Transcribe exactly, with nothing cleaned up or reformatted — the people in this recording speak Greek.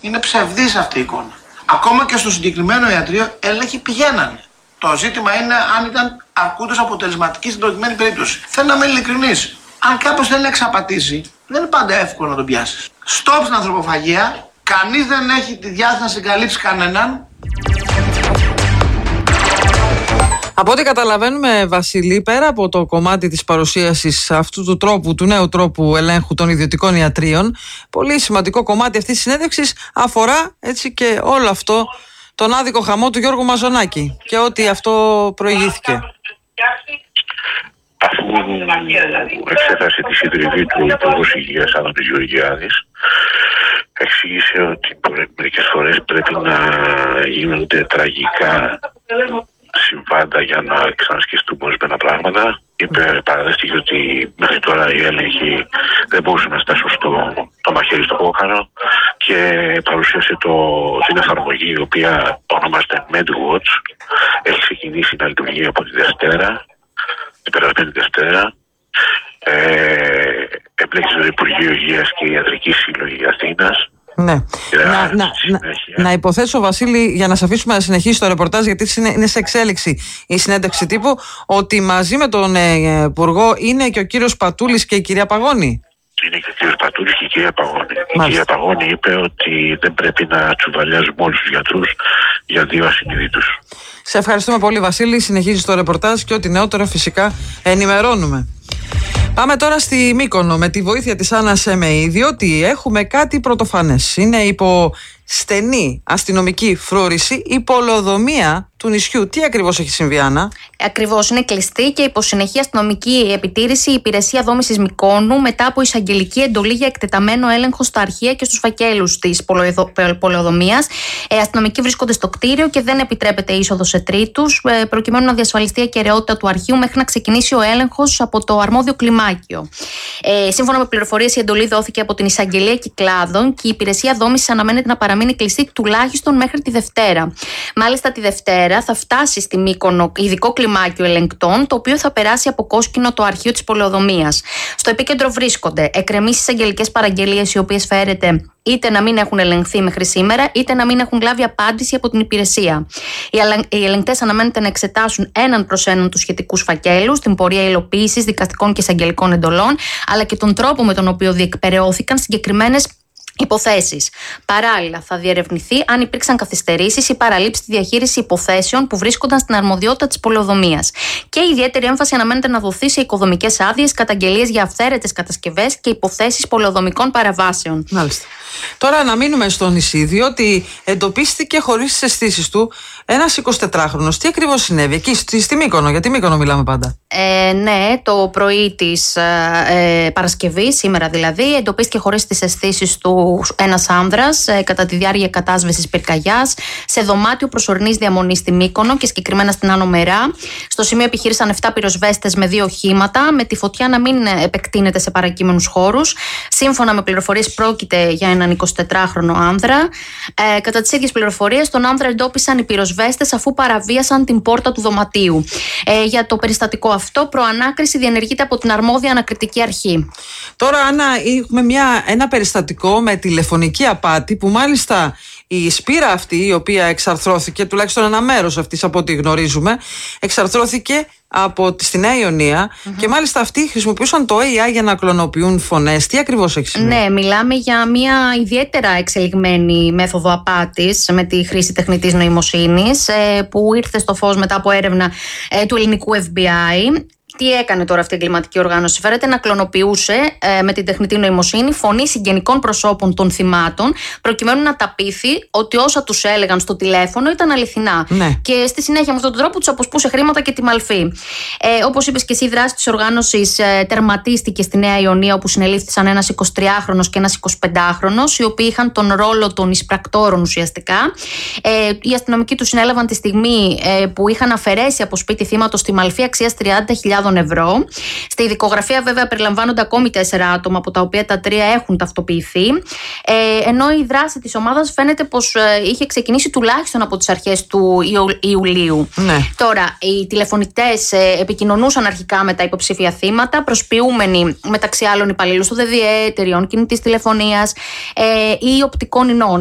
Είναι ψευδής αυτή η εικόνα. Ακόμα και στο συγκεκριμένο ιατρείο έλεγχοι πηγαίνανε. Το ζήτημα είναι αν ήταν αρκούντως αποτελεσματική στην προκειμένη περίπτωση. Θέλω να είμαι ειλικρινής. Αν κάποιος θέλει να εξαπατήσει, δεν είναι πάντα εύκολο να τον πιάσεις. Στοπ στην ανθρωποφαγία. Κανείς δεν έχει τη διάθεση να συγκαλύψει κανέναν. Από ό,τι καταλαβαίνουμε, Βασίλη, πέρα από το κομμάτι της παρουσίασης αυτού του τρόπου, του νέου τρόπου ελέγχου των ιδιωτικών ιατρίων, πολύ σημαντικό κομμάτι αυτής της συνέντευξης αφορά έτσι και όλο αυτό τον άδικο χαμό του Γιώργου Μαζονάκη και ότι αυτό προηγήθηκε. Αφού εξέφρασε τη συντριβή του Υπουργός Υγείας Άδωνης Γεωργιάδης, εξήγησε ότι μερικές φορές πρέπει να γίνονται τραγικά συμβάντα για να ξανασκεφτούμε ορισμένα πράγματα. Είπε, παραδέχτηκε ότι μέχρι τώρα οι έλεγχοι δεν μπορούσαν να στάσουν στο το μαχαίρι στο κόκκαλο και παρουσίασε το, την εφαρμογή η οποία ονομάζεται MedWatch. Έχει ξεκινήσει να λειτουργεί από τη Δευτέρα, την περασμένη Δευτέρα. Ε, εμπλέξει το Υπουργείο Υγείας και η Ιατρική Σύλλογη Αθήνας. Ναι. Να, να, να, να υποθέσω, Βασίλη, για να σε αφήσουμε να συνεχίσει το ρεπορτάζ, γιατί είναι σε εξέλιξη η συνέντευξη τύπου, ότι μαζί με τον ε, Υπουργό είναι και ο κύριος Πατούλης και η κυρία Παγώνη. Είναι και ο κύριος Πατούλης και η κυρία Παγώνη. Η κυρία Παγώνη είπε ότι δεν πρέπει να τσουβαλιάζουμε όλους τους γιατρούς για δύο ασυνείδητους. Σε ευχαριστούμε πολύ, Βασίλη. Συνεχίζει το ρεπορτάζ και ό,τι νεότερο φυσικά ενημερώνουμε. Πάμε τώρα στη Μύκονο με τη βοήθεια της Άννας Εμεή, διότι έχουμε κάτι πρωτοφανές. Είναι υπό στενή αστυνομική φρούρηση η πολεοδομία του νησιού. Τι ακριβώς έχει συμβεί, Άννα? Ακριβώς, είναι κλειστή και υπό συνεχή αστυνομική επιτήρηση η υπηρεσία δόμησης Μυκόνου μετά από εισαγγελική εντολή για εκτεταμένο έλεγχο στα αρχεία και στους φακέλους της πολεοδομίας. Οι αστυνομικοί βρίσκονται στο κτίριο και δεν επιτρέπεται είσοδο σε τρίτους, προκειμένου να διασφαλιστεί η ακεραιότητα του αρχείου μέχρι να ξεκινήσει ο έλεγχος από το αρμόδιο κλιμάκιο. Ε, σύμφωνα με πληροφορίες, η εντολή δόθηκε από την Εισαγγελία Κυκλάδων και η υπηρεσία δόμησης αναμένεται να παραμείνει κλειστή τουλάχιστον μέχρι τη Δευτέρα. Μάλιστα, τη Δευτέρα θα φτάσει στη Μύκονο ειδικό κλιμάκιο ελεγκτών, το οποίο θα περάσει από κόσκινο το αρχείο της πολεοδομίας. Στο επίκεντρο βρίσκονται εκκρεμείς εισαγγελικές παραγγελίες, οι οποίες φέρεται είτε να μην έχουν ελεγχθεί μέχρι σήμερα, είτε να μην έχουν λάβει απάντηση από την υπηρεσία. Οι ελεγκτές αναμένεται να εξετάσουν έναν προς έναν τους σχετικούς φακέλους, την πορεία υλοποίησης δικαστικών και εισαγγελικών εντολών, αλλά και τον τρόπο με τον οποίο διεκπεραιώθηκαν συγκεκριμένες υποθέσεις. Παράλληλα, θα διερευνηθεί αν υπήρξαν καθυστερήσεις ή παραλήψεις στη διαχείριση υποθέσεων που βρίσκονταν στην αρμοδιότητα της πολεοδομίας. Και ιδιαίτερη έμφαση αναμένεται να δοθεί σε οικοδομικές άδειες, καταγγελίες για αυθαίρετες κατασκευές και υποθέσεις πολεοδομικών παραβάσεων. Μάλιστα. Τώρα να μείνουμε στο νησί, διότι εντοπίστηκε χωρίς τις αισθήσεις του ένας εικοσιτετράχρονος. Τι ακριβώς συνέβη εκεί, στη, στη Μύκονο? Γιατί Μύκονο μιλάμε πάντα. Ε, ναι, το πρωί της ε, Παρασκευής, σήμερα δηλαδή, εντοπίστηκε χωρίς τις αισθήσεις του ένας άνδρας ε, κατά τη διάρκεια κατάσβεσης πυρκαγιάς σε δωμάτιο προσωρινής διαμονής στη Μύκονο και συγκεκριμένα στην Άνω Μερά. Στο σημείο επιχείρησαν επτά πυροσβέστες με δύο οχήματα, με τη φωτιά να μην επεκτείνεται σε παρακείμενους χώρους. Σύμφωνα με πληροφορίες, πρόκειται για έναν εικοσιτετράχρονο άνδρα. Ε, κατά τις ίδιες πληροφορίες, τον άνδρα εντόπισαν οι πυροσβέστες αφού παραβίασαν την πόρτα του δωματίου. Ε, για το περιστατικό αυτό, προανάκριση διενεργείται από την αρμόδια ανακριτική αρχή. Τώρα, Άννα, έχουμε μια, ένα περιστατικό με τηλεφωνική απάτη που μάλιστα η σπήρα αυτή, η οποία εξαρθρώθηκε, τουλάχιστον ένα μέρος αυτής από ό,τι γνωρίζουμε, εξαρθρώθηκε από στη Νέα Ιωνία mm-hmm. και μάλιστα αυτοί χρησιμοποιούσαν το έι άι για να κλωνοποιούν φωνές. Τι ακριβώς έχει συμβεί? Ναι, μιλάμε για μια ιδιαίτερα εξελιγμένη μέθοδο απάτης με τη χρήση τεχνητής νοημοσύνης που ήρθε στο φως μετά από έρευνα του ελληνικού εφ μπι άι. Τι έκανε τώρα αυτή η εγκληματική οργάνωση? Φέρεται να κλωνοποιούσε ε, με την τεχνητή νοημοσύνη φωνή συγγενικών προσώπων των θυμάτων, προκειμένου να τα πείθει ότι όσα τους έλεγαν στο τηλέφωνο ήταν αληθινά. Ναι. Και στη συνέχεια, με αυτόν τον τρόπο, τους αποσπούσε χρήματα και τη μαλφή. Ε, όπως είπες και εσύ, η δράση της οργάνωσης ε, τερματίστηκε στη Νέα Ιωνία, όπου συνελήφθησαν ένας εικοσιτριάχρονος και ένας εικοσιπεντάχρονος, οι οποίοι είχαν τον ρόλο των εισπρακτόρων ουσιαστικά. Ε, οι αστυνομικοί τους συνέλαβαν τη στιγμή ε, που είχαν αφαιρέσει από σπίτι θύματος τη μαλφή αξίας τριάντα χιλιάδες ευρώ. Στη δικογραφία, βέβαια, περιλαμβάνονται ακόμη τέσσερα άτομα, από τα οποία τα τρία έχουν ταυτοποιηθεί. Ε, ενώ η δράση της ομάδας φαίνεται πως ε, είχε ξεκινήσει τουλάχιστον από τις αρχές του Ιου, Ιουλίου. Ναι. Τώρα, οι τηλεφωνητές ε, επικοινωνούσαν αρχικά με τα υποψήφια θύματα, προσποιούμενοι μεταξύ άλλων υπαλλήλους του ΔΔΕ, εταιριών κινητής τηλεφωνίας ε, ή οπτικών ινών.